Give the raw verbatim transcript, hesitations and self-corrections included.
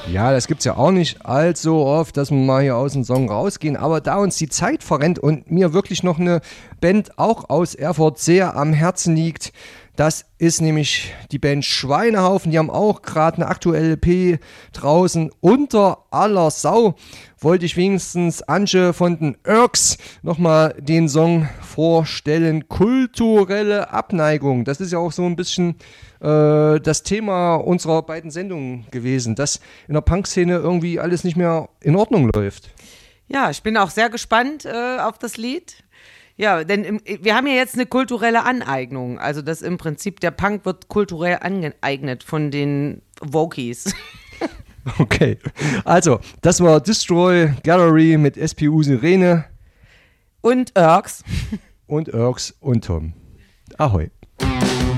Ja, das gibt's ja auch nicht allzu oft, dass wir mal hier aus dem Song rausgehen, aber da uns die Zeit verrennt und mir wirklich noch eine Band auch aus Erfurt sehr am Herzen liegt, das ist nämlich die Band Schweinehaufen. Die haben auch gerade eine aktuelle L P draußen. Unter aller Sau wollte ich wenigstens Antje von den Irks nochmal den Song vorstellen. Kulturelle Abneigung. Das ist ja auch so ein bisschen äh, das Thema unserer beiden Sendungen gewesen, dass in der Punkszene irgendwie alles nicht mehr in Ordnung läuft. Ja, ich bin auch sehr gespannt äh, auf das Lied. Ja, denn im, wir haben ja jetzt eine kulturelle Aneignung. Also das im Prinzip, der Punk wird kulturell angeeignet von den Wokies. Okay, also das war Destroy Gallery mit S P U Sirene. Und Irks. Und Irks und Tom. Ahoi.